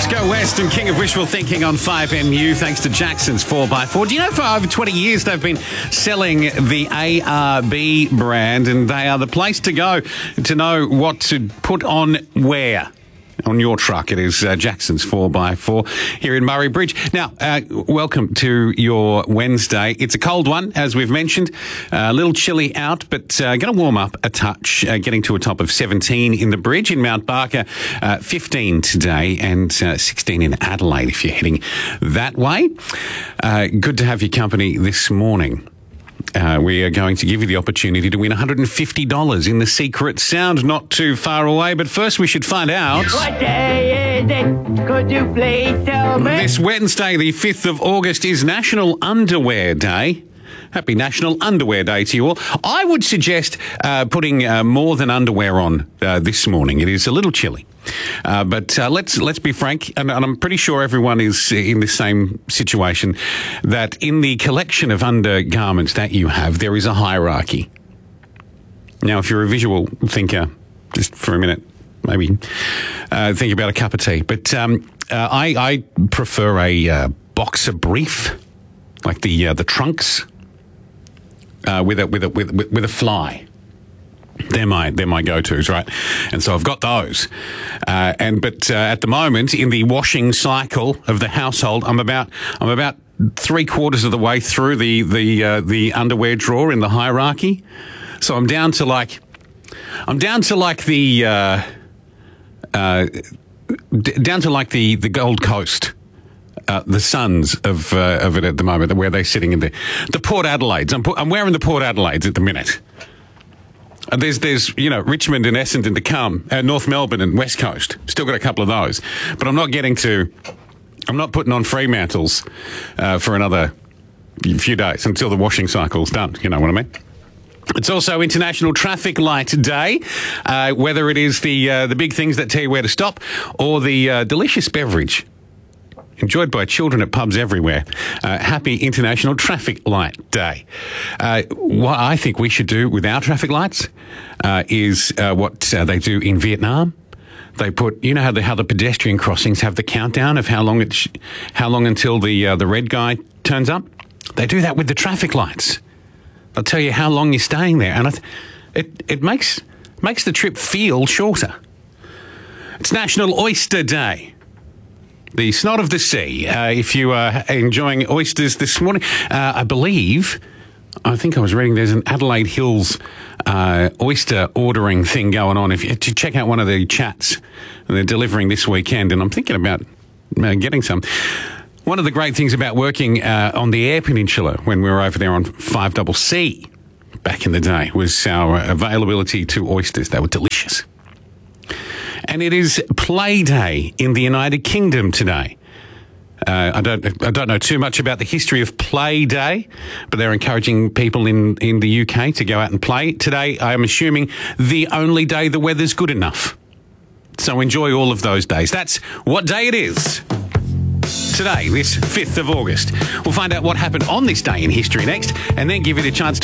Go West and King of Wishful Thinking on 5NU, thanks to Jackson's 4x4. Do you know for over 20 years they've been selling the ARB brand, and they are the place to go to know what to put on where? On your truck. It is Jackson's 4x4 here in Murray Bridge. Now, welcome to your Wednesday. It's a cold one, as we've mentioned. A little chilly out, but going to warm up a touch, getting to a top of 17 in the Bridge. In Mount Barker, 15 today, and 16 in Adelaide if you're heading that way. Good to have your company this morning. We are going to give you the opportunity to win $150 in the secret sound not too far away. But first, we should find out. What day is it? Could you please tell me? This Wednesday, the 5th of August, is National Underwear Day. Happy National Underwear Day to you all. I would suggest putting more than underwear on this morning. It is a little chilly. But let's be frank, and I'm pretty sure everyone is in the same situation, that in the collection of undergarments that you have, there is a hierarchy. Now, if you're a visual thinker, just for a minute, maybe think about a cup of tea. But I prefer a boxer brief, like the trunks, with a fly. They're my go-tos, right? And so I've got those. But at the moment, in the washing cycle of the household, I'm about 3/4 of the way through the underwear drawer in the hierarchy. So I'm down to like the Gold Coast. The sons of it at the moment, where they're sitting in the Port Adelaides. I'm wearing the Port Adelaides at the minute. There's Richmond and Essendon to come, North Melbourne and West Coast. Still got a couple of those, but I'm not putting on Fremantles for another few days until the washing cycle's done. You know what I mean? It's also International Traffic Light Day, whether it is the big things that tell you where to stop or the delicious beverage enjoyed by children at pubs everywhere. Happy International Traffic Light Day. What I think we should do with our traffic lights is what they do in Vietnam. They put, how the pedestrian crossings have the countdown of how long until the red guy turns up. They do that with the traffic lights. They'll tell you how long you're staying there, and it makes the trip feel shorter. It's National Oyster Day. The snot of the sea. If you are enjoying oysters this morning, I think I was reading there's an Adelaide Hills oyster ordering thing going on. If you to check out one of the chats they're delivering this weekend, and I'm thinking about getting some. One of the great things about working on the Eyre Peninsula when we were over there on 5CC back in the day was our availability to oysters. They were delicious. And it is Play Day in the United Kingdom today. I don't know too much about the history of Play Day, but they're encouraging people in the UK to go out and play. Today, I am assuming the only day the weather's good enough. So enjoy all of those days. That's what day it is. Today, this 5th of August. We'll find out what happened on this day in history next, and then give you the chance to